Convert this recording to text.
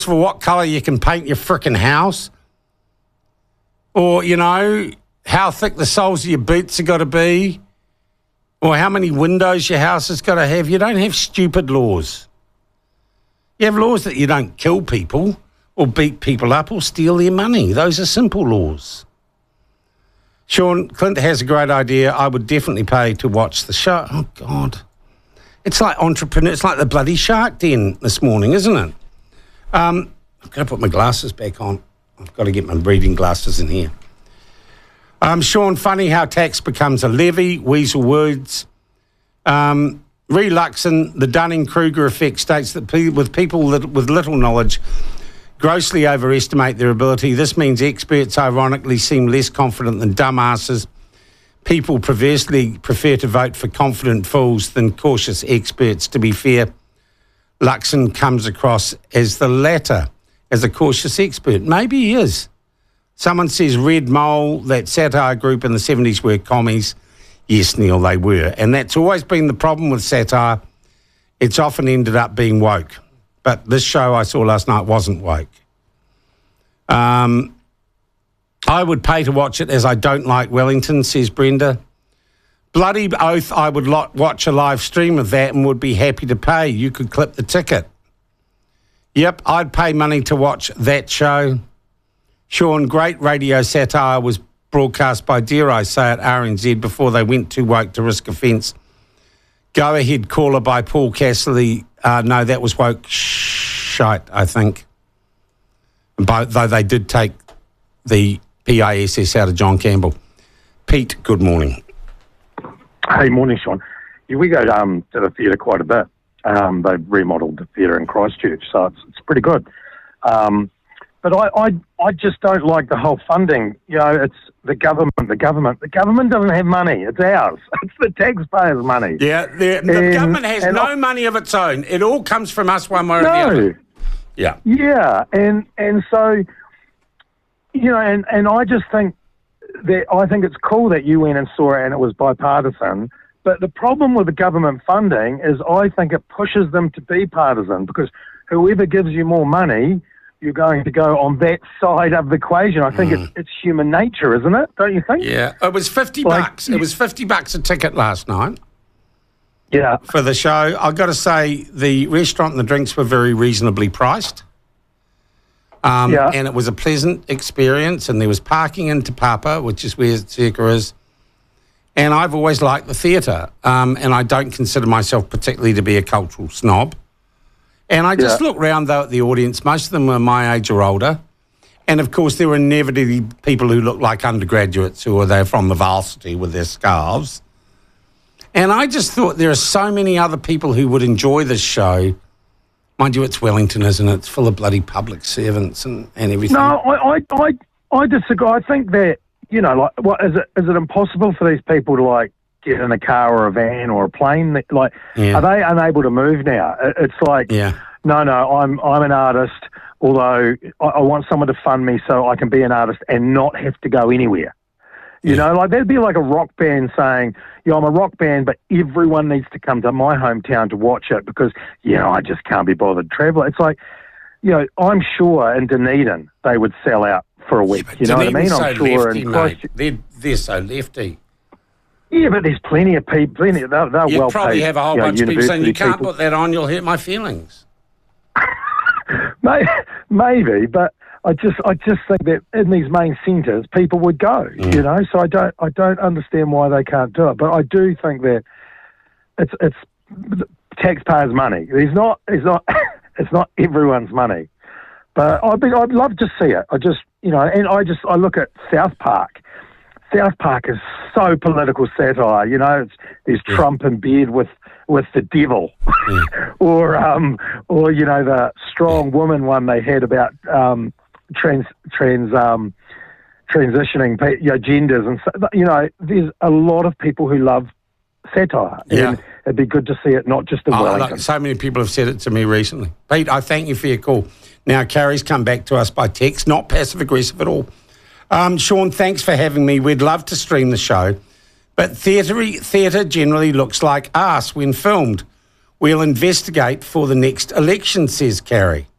for what colour you can paint your frickin' house, or, you know, how thick the soles of your boots have got to be, or how many windows your house has got to have. You don't have stupid laws. You have laws that you don't kill people or beat people up or steal their money. Those are simple laws. Sean, Clint has a great idea. I would definitely pay to watch the show. Oh, God. It's like entrepreneur. It's like the bloody Shark Den this morning, isn't it? I've got to put my glasses back on. I've got to get my reading glasses in here. Sean, funny how tax becomes a levy. Weasel words. Ree Luxon, the Dunning-Kruger effect, states that people with little knowledge grossly overestimate their ability. This means experts ironically seem less confident than dumbasses. People perversely prefer to vote for confident fools than cautious experts. To be fair, Luxon comes across as the latter, as a cautious expert. Maybe he is. Someone says Red Mole, that satire group in the 70s were commies. Yes, Neil, they were. And that's always been the problem with satire. It's often ended up being woke. But this show I saw last night wasn't woke. I would pay to watch it as I don't like Wellington, says Brenda. Bloody oath I would watch a live stream of that and would be happy to pay. You could clip the ticket. Yep, I'd pay money to watch that show. Sean, great radio satire was broadcast by, dare I say it, RNZ before they went too woke to risk offence. Go Ahead Caller by Paul Cassidy. No, that was woke shite, I think. Though they did take the PISS out of John Campbell. Pete, good morning. Hey, morning, Sean. Yeah, we go to the theatre quite a bit. They've remodelled the theatre in Christchurch, so it's pretty good. But I just don't like the whole funding. You know, it's the government. The government doesn't have money. It's ours. It's the taxpayers' money. Yeah, the government has no money of its own. It all comes from us one way or the other. Yeah. Yeah, and so, you know, and I just think that I think it's cool that you went and saw it and it was bipartisan. But the problem with the government funding is I think it pushes them to be partisan, because whoever gives you more money, you're going to go on that side of the equation. I think it's human nature, isn't it? Don't you think? Yeah, it was $50. It was $50 a ticket last night. Yeah. For the show. I've got to say the restaurant and the drinks were very reasonably priced. And it was a pleasant experience, and there was parking in Te Papa, which is where Circa is. And I've always liked the theatre, and I don't consider myself particularly to be a cultural snob. And I just looked round, though, at the audience. Most of them were my age or older. And, of course, there were inevitably people who looked like undergraduates who were there from the varsity with their scarves. And I just thought there are so many other people who would enjoy this show. Mind you, it's Wellington, isn't it? It's full of bloody public servants and everything. No, I disagree. I think that, you know, like, what is it impossible for these people to, like, get in a car or a van or a plane? Like, are they unable to move now? It's like, no, I'm an artist, although I want someone to fund me so I can be an artist and not have to go anywhere. You know, like that'd be like a rock band saying, yeah, I'm a rock band, but everyone needs to come to my hometown to watch it because, you know, I just can't be bothered to travel. It's like, you know, I'm sure in Dunedin they would sell out for a week. You know what I mean? I'm sure in Christchurch. They're so lefty. Yeah, but there's plenty of people. They're well paid. You probably have a whole bunch of people saying, you can't put that on, you'll hurt my feelings. Maybe, but I just think that in these main centres, people would go. You know, so I don't understand why they can't do it. But I do think that it's taxpayers' money. It's not everyone's money. But I'd love to see it. I look at South Park. South Park is so political satire. You know, there's Trump in bed with the devil, or you know, the strong woman one they had about transitioning, you know, genders, and so, you know, there's a lot of people who love satire, and it'd be good to see it not just in Wellington. So many people have said it to me recently. Pete, I thank you for your call. Now, Carrie's come back to us by text, not passive-aggressive at all. Sean, thanks for having me. We'd love to stream the show, but theatre generally looks like arse when filmed. We'll investigate for the next election, says Carrie.